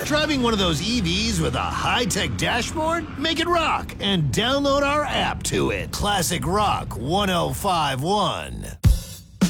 Driving one of those EVs with a high-tech dashboard? Make it rock and download our app to it. Classic Rock 1051.